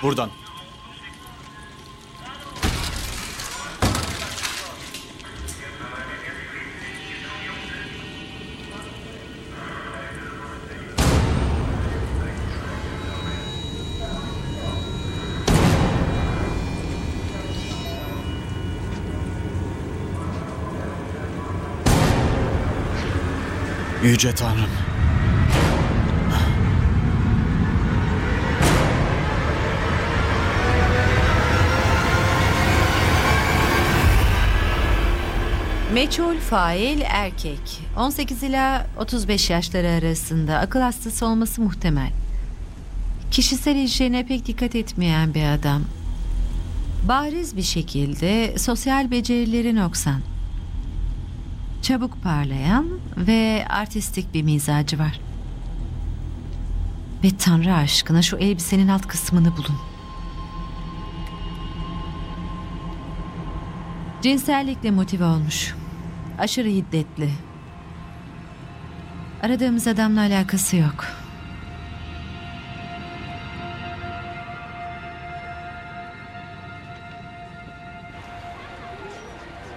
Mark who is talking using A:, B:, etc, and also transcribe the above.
A: Buradan. Yüce Tanrım.
B: Meçhul fail erkek. 18 ila 35 yaşları arasında. Akıl hastası olması muhtemel. Kişisel hijyene pek dikkat etmeyen bir adam. Bariz bir şekilde sosyal becerileri noksan. Çabuk parlayan ve artistik bir mizacı var. Ve Tanrı aşkına şu elbisenin alt kısmını bulun. Cinsellikle motive olmuş. Aşırı hiddetli. Aradığımız adamla alakası yok.